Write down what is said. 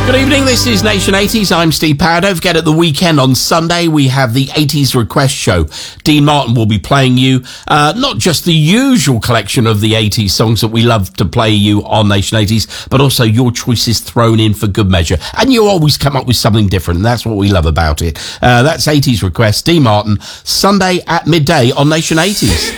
Good evening, this is Nation 80s. I'm Steve Power. Don't forget, at the weekend on Sunday, we have the 80s Request Show. Dean Martin will be playing you not just the usual collection of the 80s songs that we love to play you on Nation 80s, but also your choices thrown in for good measure. And you always come up with something different, and that's what we love about it. That's 80s Request, Dean Martin, Sunday at midday on Nation 80s.